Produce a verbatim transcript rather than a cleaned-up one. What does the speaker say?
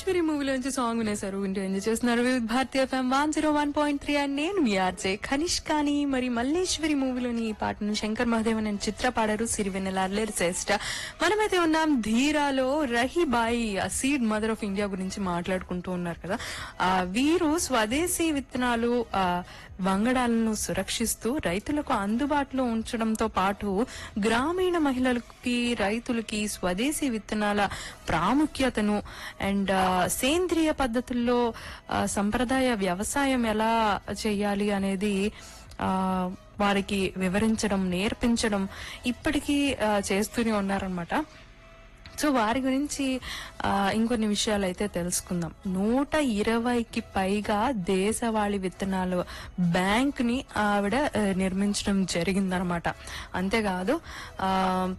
Malleswari మూవీలోంచి song వినేశారు. వింటూ enjoy చేస్తున్నారు వివిధ భారతీయ FM one zero one point three and నేను మీ ఆర్జే కనిష్కాని. మరి మల్లేశ్వరి మూవీలోని ఈ పాటను శంకర్ మహాదేవన్ అనే చిత్ర పాడారు, సిరివెన్నెల అల్లరి శ్రేష్ఠ. మనమైతే ఉన్నాం ధీరాలో. రహీబాయి సీడ్ మదర్ ఆఫ్ ఇండియా గురించి మాట్లాడుకుంటూ ఉన్నారు కదా. ఆ వీరు స్వదేశీ విత్తనాలు ఆ వంగడాలను సురక్షిస్తూ రైతులకు అందుబాటులో ఉంచడంతో పాటు గ్రామీణ మహిళలకి రైతులకి స్వదేశీ విత్తనాల ప్రాముఖ్యతను అండ్ సేంద్రియ పద్ధతుల్లో సంప్రదాయ వ్యవసాయం ఎలా చేయాలి అనేది ఆ వారికి వివరించడం, నేర్పించడం ఇప్పటికీ చేస్తూనే ఉన్నారనమాట. సో వారి గురించి ఆ ఇంకొన్ని విషయాలు అయితే తెలుసుకుందాం. నూట ఇరవైకి పైగా దేశవాళీ విత్తనాలు బ్యాంక్ ని ఆవిడ నిర్మించడం జరిగిందనమాట. అంతేకాదు ఆ